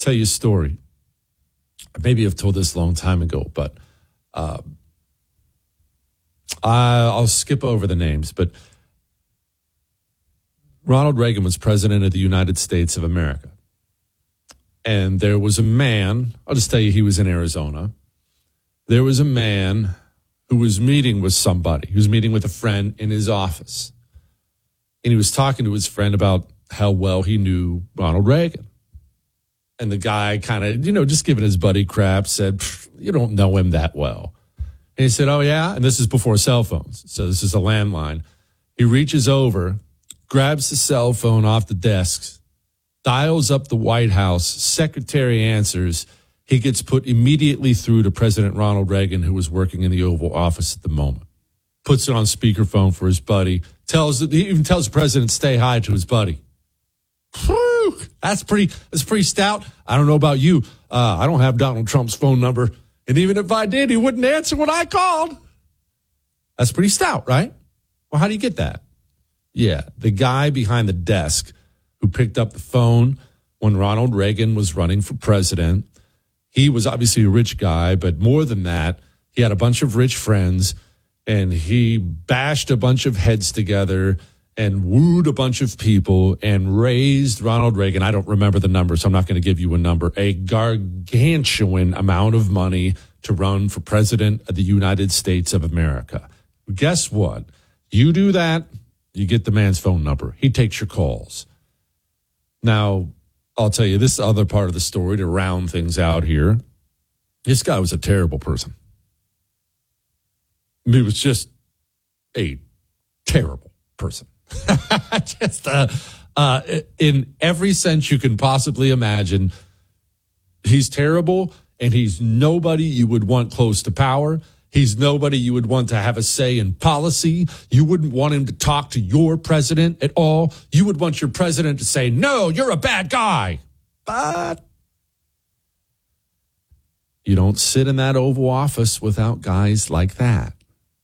tell you a story. Maybe I've told this a long time ago, but I'll skip over the names. But Ronald Reagan was president of the United States of America. And there was a man, I'll just tell you, he was in Arizona. There was a man who was meeting with somebody. He was meeting with a friend in his office. And he was talking to his friend about how well he knew Ronald Reagan. And the guy kind of, just giving his buddy crap, said, you don't know him that well. And he said, oh, yeah? And this is before cell phones. So this is a landline. He reaches over, grabs the cell phone off the desk, dials up the White House, secretary answers. He gets put immediately through to President Ronald Reagan, who was working in the Oval Office at the moment. Puts it on speakerphone for his buddy. He even tells the president to stay high to his buddy. Whew, that's pretty stout. I don't know about you. I don't have Donald Trump's phone number. And even if I did, he wouldn't answer when I called. That's pretty stout, right? Well, how do you get that? Yeah, the guy behind the desk who picked up the phone when Ronald Reagan was running for president. He was obviously a rich guy, but more than that, he had a bunch of rich friends, and he bashed a bunch of heads together and wooed a bunch of people and raised Ronald Reagan. I don't remember the number, so I'm not going to give you a number, a gargantuan amount of money to run for president of the United States of America. Guess what? You do that, you get the man's phone number. He takes your calls. Now, I'll tell you this other part of the story to round things out here. This guy was a terrible person. He was just a terrible person. Just in every sense you can possibly imagine. He's terrible, and he's nobody you would want close to power. He's nobody you would want to have a say in policy. You wouldn't want him to talk to your president at all. You would want your president to say, no, you're a bad guy. But you don't sit in that Oval Office without guys like that.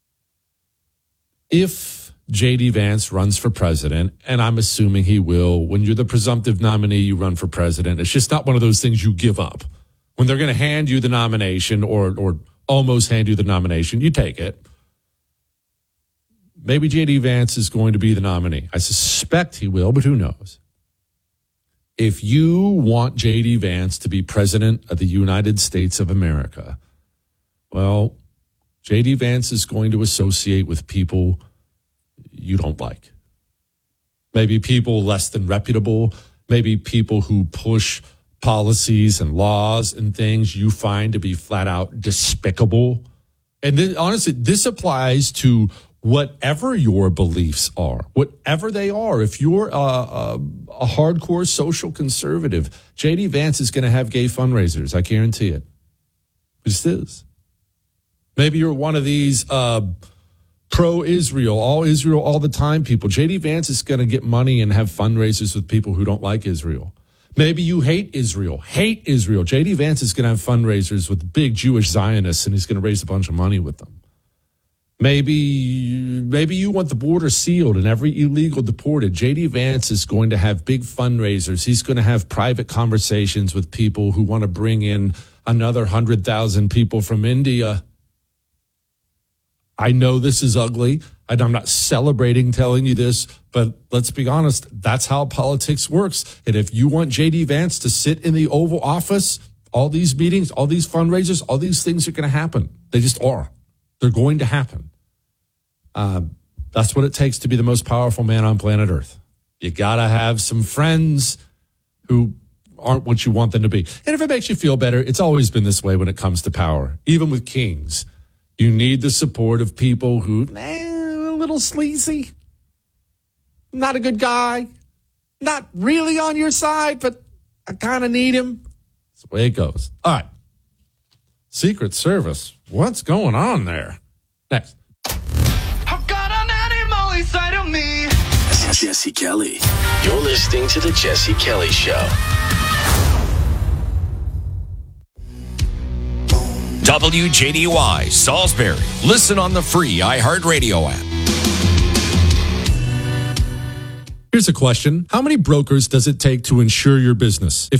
If J.D. Vance runs for president, and I'm assuming he will, when you're the presumptive nominee, you run for president. It's just not one of those things you give up. When they're going to hand you the nomination or almost hand you the nomination, you take it. Maybe J.D. Vance is going to be the nominee. I suspect he will, but who knows? If you want J.D. Vance to be president of the United States of America, well, J.D. Vance is going to associate with people you don't like. Maybe people less than reputable, maybe people who push policies and laws and things you find to be flat out despicable. And then, honestly, this applies to whatever your beliefs are, whatever they are. If you're a hardcore social conservative, J.D. Vance is going to have gay fundraisers. I guarantee it. It just is. Maybe you're one of these pro-Israel, all the time people. J.D. Vance is going to get money and have fundraisers with people who don't like Israel. Maybe you hate Israel. J.D. Vance is going to have fundraisers with big Jewish Zionists, and he's going to raise a bunch of money with them. Maybe you want the border sealed and every illegal deported. J.D. Vance is going to have big fundraisers. He's going to have private conversations with people who want to bring in another 100,000 people from India. I know this is ugly, and I'm not celebrating telling you this, but let's be honest, that's how politics works. And if you want J.D. Vance to sit in the Oval Office, all these meetings, all these fundraisers, all these things are going to happen. They just are. They're going to happen. That's what it takes to be the most powerful man on planet Earth. You got to have some friends who aren't what you want them to be. And if it makes you feel better, it's always been this way when it comes to power, even with kings. You need the support of people who, a little sleazy, not a good guy, not really on your side, but I kind of need him. That's the way it goes. All right. Secret Service. What's going on there? Next. I've got an animal inside of me. Jesse Kelly. You're listening to The Jesse Kelly Show. WJDY, Salisbury. Listen on the free iHeartRadio app. Here's a question. How many brokers does it take to insure your business? If